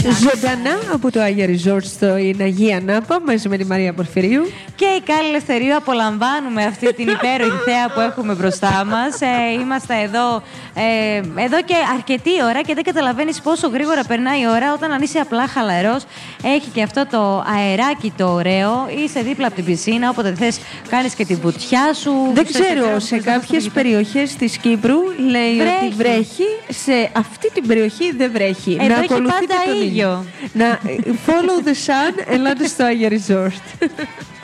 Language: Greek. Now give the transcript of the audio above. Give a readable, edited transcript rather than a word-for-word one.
Ζωντανά από το Άγια Resort στην Αγία Νάπα, μαζί με τη Μαρία Πορφυρίου. Και η Κάλλη Ελευθερίου. Απολαμβάνουμε αυτή την υπέροχη θέα που έχουμε μπροστά μας. Είμαστε εδώ και αρκετή ώρα και δεν καταλαβαίνεις πόσο γρήγορα περνάει η ώρα όταν αν είσαι απλά χαλαρός. Έχει και αυτό το αεράκι το ωραίο. Είσαι δίπλα από την πισίνα, όποτε θες κάνεις και την βουτιά σου. Δεν ξέρω, σε κάποιες περιοχές της Κύπρου λέει ότι βρέχει. Σε αυτή την περιοχή δεν βρέχει. Εδώ να έχει ακολουθείτε πάντα τον ήλιο. Να follow the sun, ελάτε στο Άγια Resort.